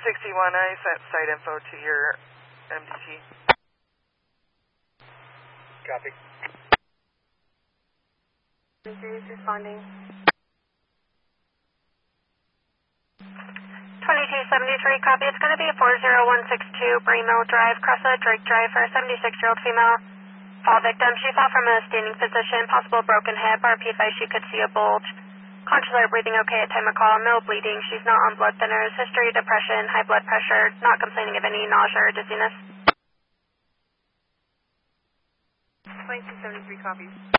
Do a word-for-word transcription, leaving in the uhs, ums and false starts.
sixty-one, I sent site info to your M D T. Copy. Series responding. twenty-two seventy-three, copy. It's going to be four zero one six two Bremo Drive, Cressa Drake Drive for a seventy-six-year-old female. Fall victim. She fell from a standing position, possible broken hip. R P advised she could see a bulge. Conscious or breathing okay at time of call. No bleeding. She's not on blood thinners. History, depression, high blood pressure. Not complaining of any nausea or dizziness. twenty-two seventy-three, copy.